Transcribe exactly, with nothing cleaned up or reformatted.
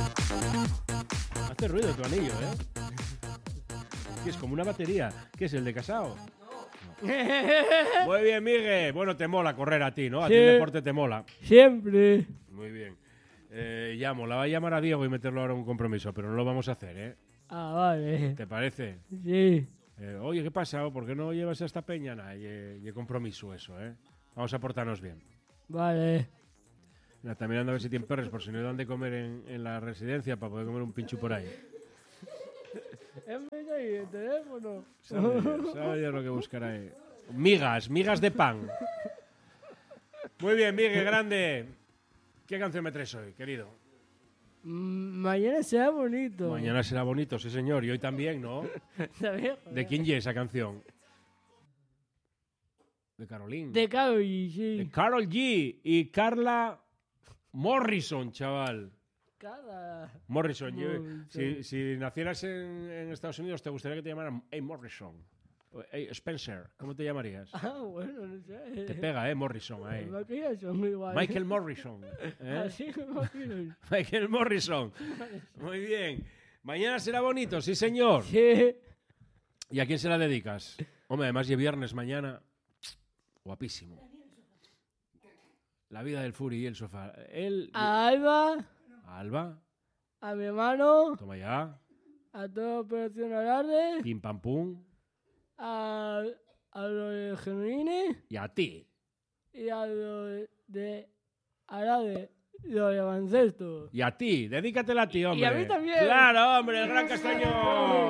Hace ruido tu anillo, ¿eh? Que es como una batería. ¿Qué es, el de Casao? No. Muy bien, Miguel. Bueno, te mola correr a ti, ¿no? A Sí. ti el deporte te mola. Siempre. Muy bien. Eh, llamo, la va a llamar a Diego y meterlo ahora en un compromiso, pero no lo vamos a hacer, ¿eh? Ah, vale. ¿Te parece? Sí. Eh, oye, ¿qué pasa? ¿Por qué no llevas a esta peña? Nah, y, y compromiso eso, ¿eh? Vamos a portarnos bien. Vale. Mira, también ando a ver si tienen perros, por si no dan de comer en, en la residencia para poder comer un pincho por ahí. Es verdad, ¿y el teléfono? Sabe Dios, sabe Dios lo que buscará ahí. Migas, migas de pan. Muy bien, Miguel, grande. ¿Qué canción me traes hoy, querido? Mm, Mañana será bonito. Mañana será bonito, sí señor, y hoy también, ¿no? ¿Sabes? ¿De quién es esa canción? De Caroline. De Karol G, sí. De Karol G y Carla Morrison, chaval. Cada... Morrison. yo- Morrison. si, si nacieras en, en Estados Unidos, ¿te gustaría que te llamaran hey Morrison? O, hey Spencer, ¿cómo te llamarías? Ah, bueno, no sé. Te pega, ¿eh? Morrison, ahí. Los maquillas son igual. Michael Morrison. ¿eh? Así me imagino. Michael Morrison. Muy bien. Mañana será bonito, sí, señor. Sí. ¿Y a quién se la dedicas? Hombre, además de viernes mañana. Guapísimo. La vida del Fury y el sofá. Él. A Alba, a Alba. a mi hermano, Toma ya. a toda Operación Alarde, Pim pam pum. a, a los de Genuine Y a ti. y a los de Alarde, los de Baloncesto. Y a ti. Dedícatela a ti, hombre. Y a mí también. Claro, hombre, el gran Castañón.